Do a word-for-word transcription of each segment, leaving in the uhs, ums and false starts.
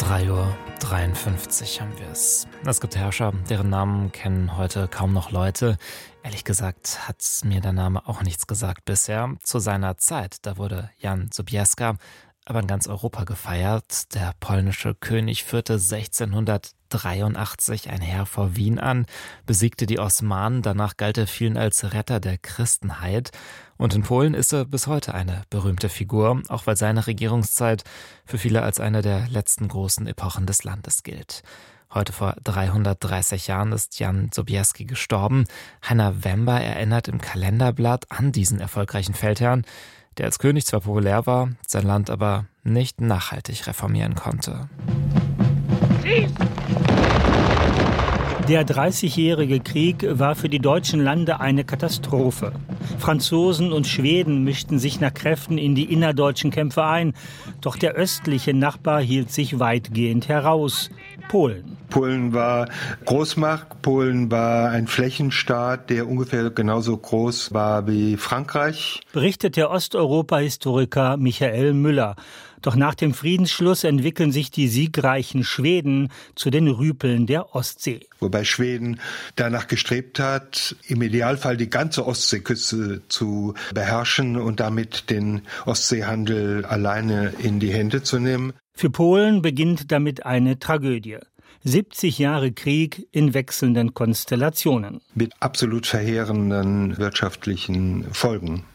drei Uhr dreiundfünfzig haben wir es. Es gibt Herrscher, deren Namen kennen heute kaum noch Leute. Ehrlich gesagt hat mir der Name auch nichts gesagt bisher. Zu seiner Zeit, da wurde Jan Sobieska aber in ganz Europa gefeiert. Der polnische König führte sechzehnhundertdreiundachtzig ein Heer vor Wien an, besiegte die Osmanen. Danach galt er vielen als Retter der Christenheit. Und in Polen ist er bis heute eine berühmte Figur, auch weil seine Regierungszeit für viele als eine der letzten großen Epochen des Landes gilt. Heute vor dreihundertdreißig Jahren ist Jan Sobieski gestorben. Heiner Wember erinnert im Kalenderblatt an diesen erfolgreichen Feldherrn, der als König zwar populär war, sein Land aber nicht nachhaltig reformieren konnte. Der Dreißigjährige Krieg war für die deutschen Lande eine Katastrophe. Franzosen und Schweden mischten sich nach Kräften in die innerdeutschen Kämpfe ein. Doch der östliche Nachbar hielt sich weitgehend heraus: Polen. Polen war Großmacht. Polen war ein Flächenstaat, der ungefähr genauso groß war wie Frankreich. Berichtet der Osteuropa-Historiker Michael Müller. Doch nach dem Friedensschluss entwickeln sich die siegreichen Schweden zu den Rüpeln der Ostsee. Wobei Schweden danach gestrebt hat, im Idealfall die ganze Ostseeküste zu beherrschen und damit den Ostseehandel alleine in die Hände zu nehmen. Für Polen beginnt damit eine Tragödie. siebzig Jahre Krieg in wechselnden Konstellationen. Mit absolut verheerenden wirtschaftlichen Folgen.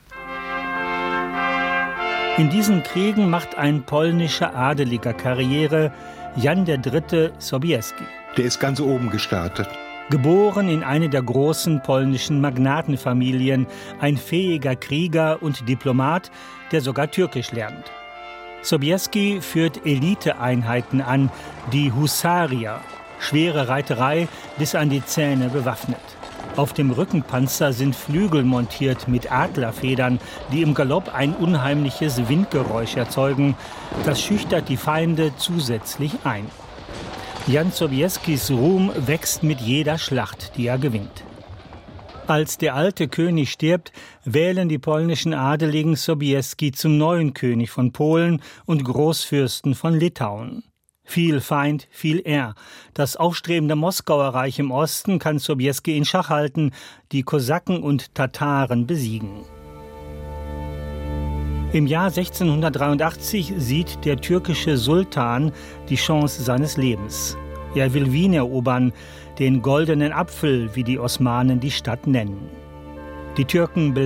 In diesen Kriegen macht ein polnischer Adeliger Karriere, Jan der Dritte Sobieski. Der ist ganz oben gestartet. Geboren in eine der großen polnischen Magnatenfamilien, ein fähiger Krieger und Diplomat, der sogar Türkisch lernt. Sobieski führt Eliteeinheiten an, die Husarier, schwere Reiterei bis an die Zähne bewaffnet. Auf dem Rückenpanzer sind Flügel montiert mit Adlerfedern, die im Galopp ein unheimliches Windgeräusch erzeugen. Das schüchtert die Feinde zusätzlich ein. Jan Sobieskis Ruhm wächst mit jeder Schlacht, die er gewinnt. Als der alte König stirbt, wählen die polnischen Adeligen Sobieski zum neuen König von Polen und Großfürsten von Litauen. Viel Feind, viel Ehr. Das aufstrebende Moskauer Reich im Osten kann Sobieski in Schach halten, die Kosaken und Tataren besiegen. Im Jahr sechzehnhundertdreiundachtzig sieht der türkische Sultan die Chance seines Lebens. Er will Wien erobern, den goldenen Apfel, wie die Osmanen die Stadt nennen. Die Türken